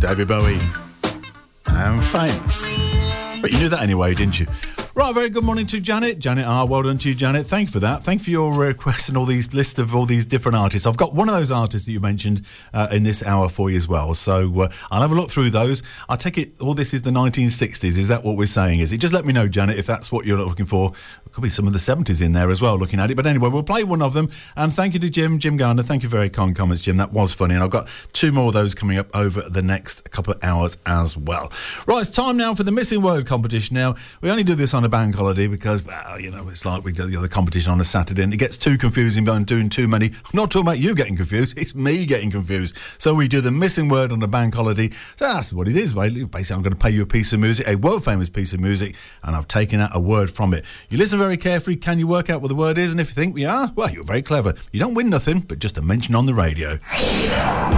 David Bowie. And thanks. But you knew that anyway, didn't you? Right, very good morning to Janet. Janet R, well done to you, Janet. Thank you for that. Thank you for your request and all these list of all these different artists. I've got one of those artists that you mentioned in this hour for you as well. So I'll have a look through those. I take it all this is the 1960s. Is that what we're saying? Is it? Just let me know, Janet, if that's what you're looking for. There could be some of the 70s in there as well, looking at it. But anyway, we'll play one of them. And thank you to Jim Garner. Thank you for very kind comments, Jim. That was funny. And I've got two more of those coming up over the next couple of hours as well. Right, it's time now for the Missing Word competition. Now, we only do this on a bank holiday because, well, you know, it's like we do the other competition on a Saturday and it gets too confusing by doing too many. I'm not talking about you getting confused, it's me getting confused. So we do the Missing Word on a bank holiday. So that's what it is, basically. I'm going to play you a piece of music, a world-famous piece of music, and I've taken out a word from it. You listen very carefully. Can you work out what the word is? And if you think we are, well, you're very clever. You don't win nothing, but just a mention on the radio.